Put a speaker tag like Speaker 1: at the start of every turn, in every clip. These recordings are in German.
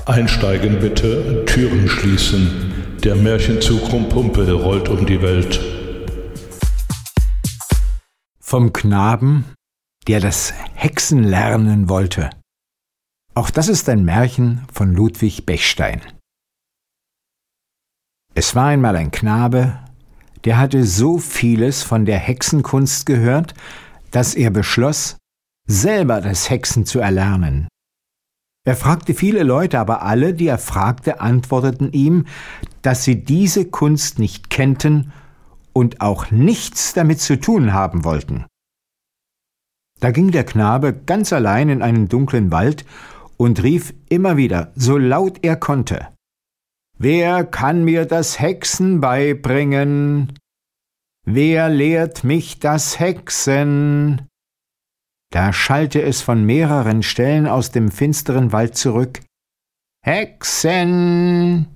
Speaker 1: Einsteigen bitte, Türen schließen. Der Märchenzug Rumpumpel rollt um die Welt.
Speaker 2: Vom Knaben, der das Hexen lernen wollte. Auch das ist ein Märchen von Ludwig Bechstein. Es war einmal ein Knabe, der hatte so vieles von der Hexenkunst gehört, dass er beschloss, selber das Hexen zu erlernen. Er fragte viele Leute, aber alle, die er fragte, antworteten ihm, dass sie diese Kunst nicht kennten und auch nichts damit zu tun haben wollten. Da ging der Knabe ganz allein in einen dunklen Wald und rief immer wieder, so laut er konnte: »Wer kann mir das Hexen beibringen? Wer lehrt mich das Hexen?« Da schallte es von mehreren Stellen aus dem finsteren Wald zurück: »Hexen!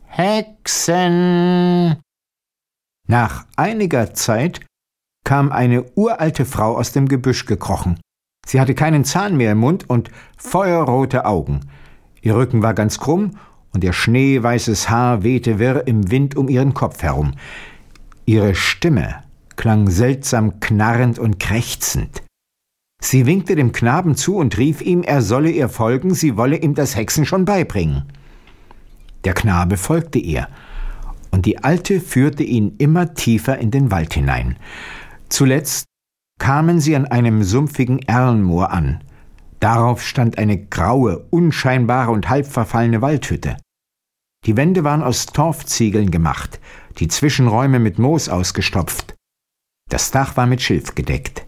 Speaker 2: Hexen!« Nach einiger Zeit kam eine uralte Frau aus dem Gebüsch gekrochen. Sie hatte keinen Zahn mehr im Mund und feuerrote Augen. Ihr Rücken war ganz krumm und ihr schneeweißes Haar wehte wirr im Wind um ihren Kopf herum. Ihre Stimme klang seltsam knarrend und krächzend. Sie winkte dem Knaben zu und rief ihm, er solle ihr folgen, sie wolle ihm das Hexen schon beibringen. Der Knabe folgte ihr, und die Alte führte ihn immer tiefer in den Wald hinein. Zuletzt kamen sie an einem sumpfigen Erlenmoor an. Darauf stand eine graue, unscheinbare und halb verfallene Waldhütte. Die Wände waren aus Torfziegeln gemacht, die Zwischenräume mit Moos ausgestopft. Das Dach war mit Schilf gedeckt.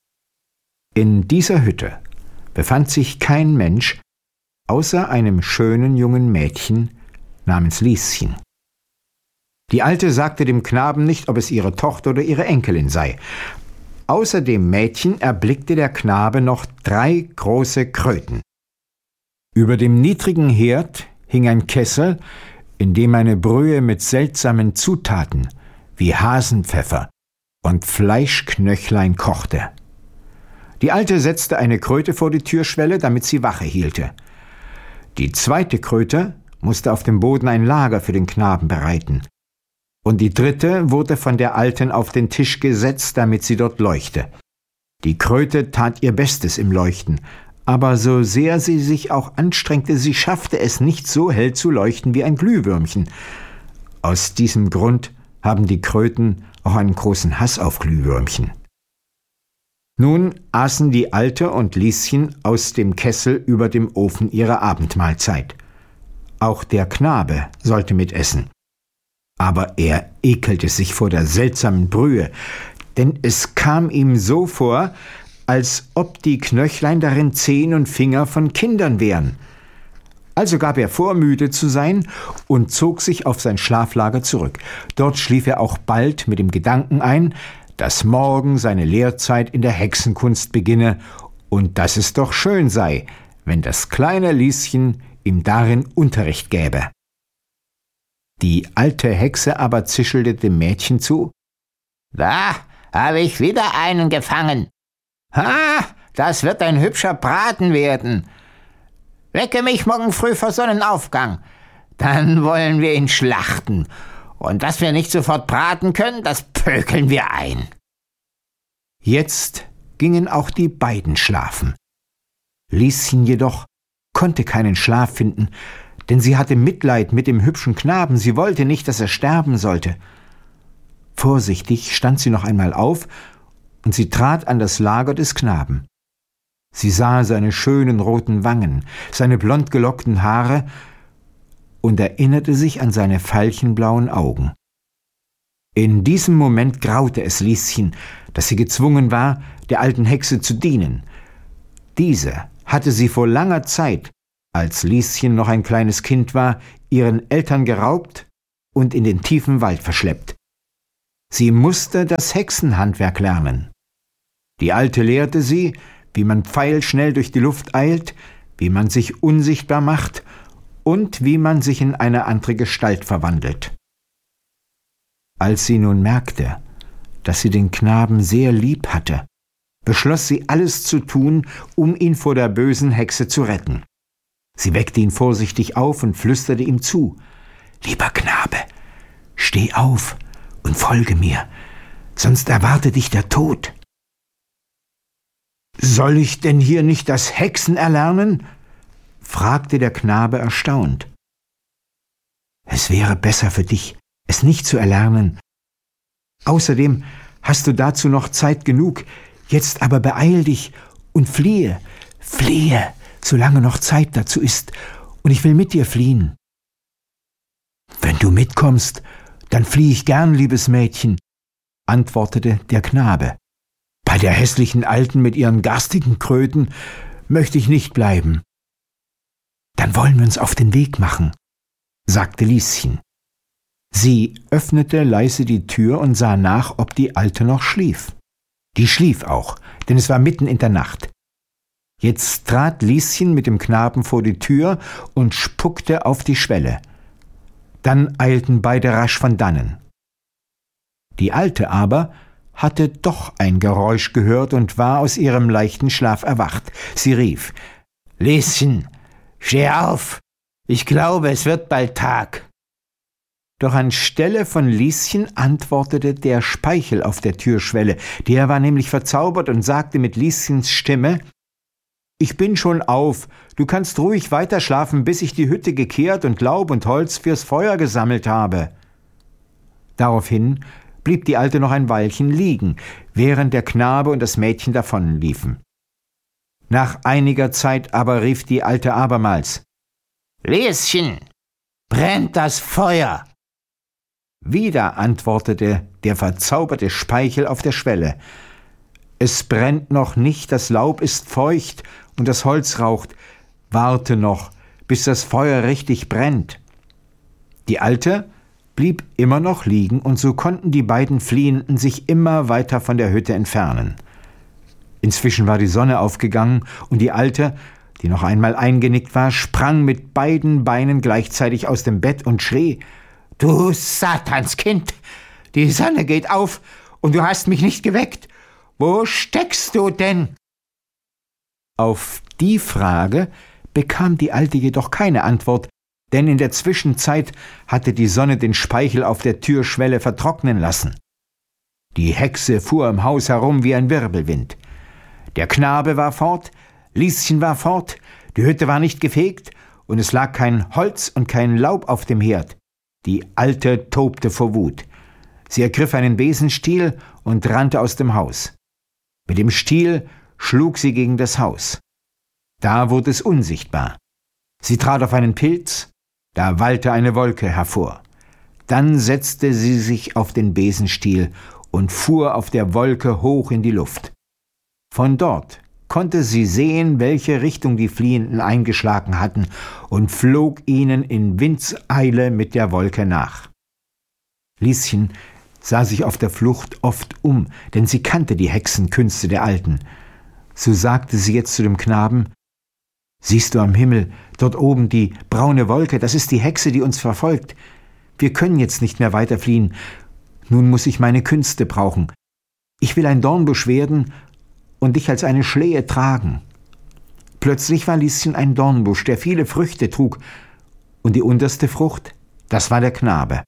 Speaker 2: In dieser Hütte befand sich kein Mensch, außer einem schönen jungen Mädchen namens Lieschen. Die Alte sagte dem Knaben nicht, ob es ihre Tochter oder ihre Enkelin sei. Außer dem Mädchen erblickte der Knabe noch 3 große Kröten. Über dem niedrigen Herd hing ein Kessel, in dem eine Brühe mit seltsamen Zutaten wie Hasenpfeffer und Fleischknöchlein kochte. Die Alte setzte eine Kröte vor die Türschwelle, damit sie Wache hielte. Die zweite Kröte musste auf dem Boden ein Lager für den Knaben bereiten. Und die dritte wurde von der Alten auf den Tisch gesetzt, damit sie dort leuchte. Die Kröte tat ihr Bestes im Leuchten, aber so sehr sie sich auch anstrengte, sie schaffte es nicht so hell zu leuchten wie ein Glühwürmchen. Aus diesem Grund haben die Kröten auch einen großen Hass auf Glühwürmchen. Nun aßen die Alte und Lieschen aus dem Kessel über dem Ofen ihre Abendmahlzeit. Auch der Knabe sollte mitessen. Aber er ekelte sich vor der seltsamen Brühe, denn es kam ihm so vor, als ob die Knöchlein darin Zehen und Finger von Kindern wären. Also gab er vor, müde zu sein, und zog sich auf sein Schlaflager zurück. Dort schlief er auch bald mit dem Gedanken ein, dass morgen seine Lehrzeit in der Hexenkunst beginne und dass es doch schön sei, wenn das kleine Lieschen ihm darin Unterricht gäbe. Die alte Hexe aber zischelte dem Mädchen zu: »Da habe ich wieder einen gefangen. Ha, das wird ein hübscher Braten werden. Wecke mich morgen früh vor Sonnenaufgang, dann wollen wir ihn schlachten. Und dass wir nicht sofort braten können, das pökeln wir ein.« Jetzt gingen auch die beiden schlafen. Lieschen jedoch konnte keinen Schlaf finden, denn sie hatte Mitleid mit dem hübschen Knaben, sie wollte nicht, dass er sterben sollte. Vorsichtig stand sie noch einmal auf, und sie trat an das Lager des Knaben. Sie sah seine schönen roten Wangen, seine blond gelockten Haare und erinnerte sich an seine veilchenblauen Augen. In diesem Moment graute es Lieschen, dass sie gezwungen war, der alten Hexe zu dienen. Diese hatte sie vor langer Zeit, als Lieschen noch ein kleines Kind war, ihren Eltern geraubt und in den tiefen Wald verschleppt. Sie musste das Hexenhandwerk lernen. Die Alte lehrte sie, wie man pfeilschnell durch die Luft eilt, wie man sich unsichtbar macht und wie man sich in eine andere Gestalt verwandelt. Als sie nun merkte, dass sie den Knaben sehr lieb hatte, beschloss sie, alles zu tun, um ihn vor der bösen Hexe zu retten. Sie weckte ihn vorsichtig auf und flüsterte ihm zu: »Lieber Knabe, steh auf und folge mir, sonst erwartet dich der Tod.« »Soll ich denn hier nicht das Hexen erlernen?« fragte der Knabe erstaunt. »Es wäre besser für dich, es nicht zu erlernen. Außerdem hast du dazu noch Zeit genug. Jetzt aber beeil dich und fliehe, solange noch Zeit dazu ist, und ich will mit dir fliehen.« »Wenn du mitkommst, dann fliehe ich gern, liebes Mädchen«, antwortete der Knabe. »Bei der hässlichen Alten mit ihren garstigen Kröten möchte ich nicht bleiben.« »Dann wollen wir uns auf den Weg machen«, sagte Lieschen. Sie öffnete leise die Tür und sah nach, ob die Alte noch schlief. Die schlief auch, denn es war mitten in der Nacht. Jetzt trat Lieschen mit dem Knaben vor die Tür und spuckte auf die Schwelle. Dann eilten beide rasch von dannen. Die Alte aber hatte doch ein Geräusch gehört und war aus ihrem leichten Schlaf erwacht. Sie rief: »Lieschen, steh auf! Ich glaube, es wird bald Tag.« Doch anstelle von Lieschen antwortete der Speichel auf der Türschwelle. Der war nämlich verzaubert und sagte mit Lieschens Stimme: »Ich bin schon auf. Du kannst ruhig weiterschlafen, bis ich die Hütte gekehrt und Laub und Holz fürs Feuer gesammelt habe.« Daraufhin blieb die Alte noch ein Weilchen liegen, während der Knabe und das Mädchen davonliefen. Nach einiger Zeit aber rief die Alte abermals: »Lieschen, brennt das Feuer!« Wieder antwortete der verzauberte Speichel auf der Schwelle: »Es brennt noch nicht, das Laub ist feucht und das Holz raucht. Warte noch, bis das Feuer richtig brennt.« Die Alte blieb immer noch liegen, und so konnten die beiden Fliehenden sich immer weiter von der Hütte entfernen. Inzwischen war die Sonne aufgegangen, und die Alte, die noch einmal eingenickt war, sprang mit beiden Beinen gleichzeitig aus dem Bett und schrie: »Du Satanskind! Die Sonne geht auf, und du hast mich nicht geweckt. Wo steckst du denn?« Auf die Frage bekam die Alte jedoch keine Antwort, denn in der Zwischenzeit hatte die Sonne den Speichel auf der Türschwelle vertrocknen lassen. Die Hexe fuhr im Haus herum wie ein Wirbelwind. Der Knabe war fort, Lieschen war fort, die Hütte war nicht gefegt, und es lag kein Holz und kein Laub auf dem Herd. Die Alte tobte vor Wut. Sie ergriff einen Besenstiel und rannte aus dem Haus. Mit dem Stiel schlug sie gegen das Haus. Da wurde es unsichtbar. Sie trat auf einen Pilz, da wallte eine Wolke hervor. Dann setzte sie sich auf den Besenstiel und fuhr auf der Wolke hoch in die Luft. Von dort konnte sie sehen, welche Richtung die Fliehenden eingeschlagen hatten, und flog ihnen in Windseile mit der Wolke nach. Lieschen sah sich auf der Flucht oft um, denn sie kannte die Hexenkünste der Alten. So sagte sie jetzt zu dem Knaben: »Siehst du am Himmel, dort oben die braune Wolke, das ist die Hexe, die uns verfolgt. Wir können jetzt nicht mehr weiter fliehen. Nun muss ich meine Künste brauchen. Ich will ein Dornbusch werden und dich als eine Schlehe tragen.« Plötzlich war Lieschen ein Dornbusch, der viele Früchte trug, und die unterste Frucht, das war der Knabe.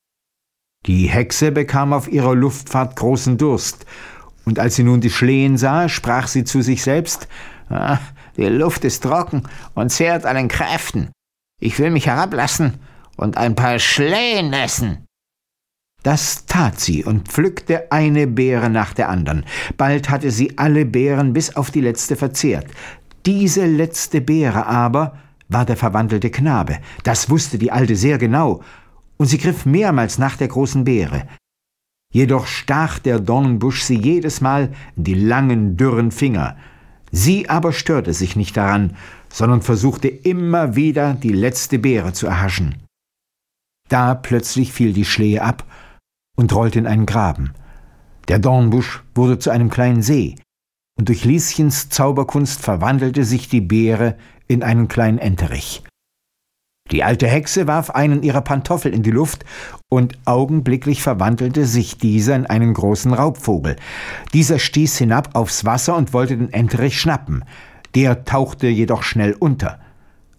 Speaker 2: Die Hexe bekam auf ihrer Luftfahrt großen Durst, und als sie nun die Schlehen sah, sprach sie zu sich selbst: »Die Luft ist trocken und zehrt an den Kräften. Ich will mich herablassen und ein paar Schlehen essen.« Das tat sie und pflückte eine Beere nach der anderen. Bald hatte sie alle Beeren bis auf die letzte verzehrt. Diese letzte Beere aber war der verwandelte Knabe. Das wusste die Alte sehr genau, und sie griff mehrmals nach der großen Beere. Jedoch stach der Dornbusch sie jedes Mal in die langen, dürren Finger. Sie aber störte sich nicht daran, sondern versuchte immer wieder, die letzte Beere zu erhaschen. Da plötzlich fiel die Schlehe ab und rollte in einen Graben. Der Dornbusch wurde zu einem kleinen See, und durch Lieschens Zauberkunst verwandelte sich die Beere in einen kleinen Enterich. Die alte Hexe warf einen ihrer Pantoffel in die Luft, und augenblicklich verwandelte sich dieser in einen großen Raubvogel. Dieser stieß hinab aufs Wasser und wollte den Enterich schnappen. Der tauchte jedoch schnell unter.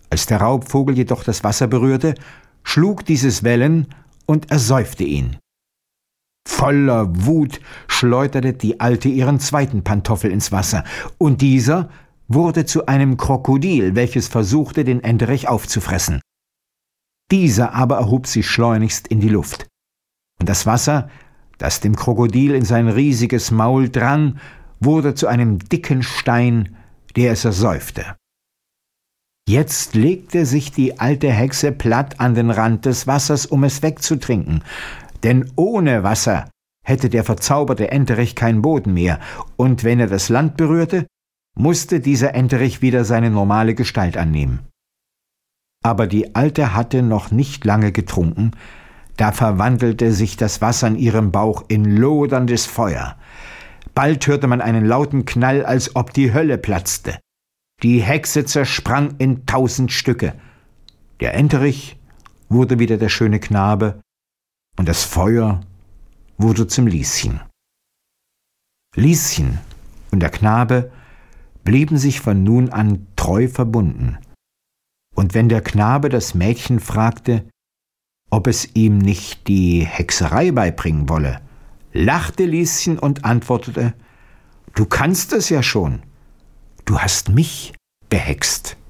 Speaker 2: Als der Raubvogel jedoch das Wasser berührte, schlug dieses Wellen und ersäufte ihn. Voller Wut schleuderte die Alte ihren zweiten Pantoffel ins Wasser, und dieser wurde zu einem Krokodil, welches versuchte, den Enterich aufzufressen. Dieser aber erhob sich schleunigst in die Luft, und das Wasser, das dem Krokodil in sein riesiges Maul drang, wurde zu einem dicken Stein, der es ersäufte. Jetzt legte sich die alte Hexe platt an den Rand des Wassers, um es wegzutrinken, denn ohne Wasser hätte der verzauberte Enterich keinen Boden mehr, und wenn er das Land berührte, musste dieser Enterich wieder seine normale Gestalt annehmen. Aber die Alte hatte noch nicht lange getrunken, da verwandelte sich das Wasser in ihrem Bauch in loderndes Feuer. Bald hörte man einen lauten Knall, als ob die Hölle platzte. Die Hexe zersprang in 1000 Stücke. Der Enterich wurde wieder der schöne Knabe, und das Feuer wurde zum Lieschen. Lieschen und der Knabe blieben sich von nun an treu verbunden. Und wenn der Knabe das Mädchen fragte, ob es ihm nicht die Hexerei beibringen wolle, lachte Lieschen und antwortete: »Du kannst es ja schon. Du hast mich behext.«